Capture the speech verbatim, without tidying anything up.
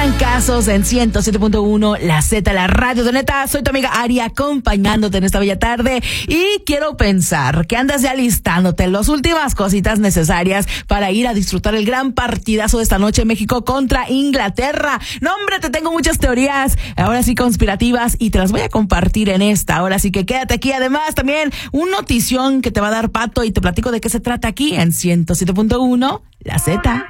trancazos en ciento siete punto uno, la Z, la radio de neta. Soy tu amiga Ari, acompañándote en esta bella tarde. Y quiero pensar que andas ya listándote las últimas cositas necesarias para ir a disfrutar el gran partidazo de esta noche, México contra Inglaterra. No, hombre, te tengo muchas teorías, ahora sí conspirativas, y te las voy a compartir en esta. Ahora sí que quédate aquí. Además, también un notición que te va a dar pato y te platico de qué se trata aquí en ciento siete punto uno, la Z.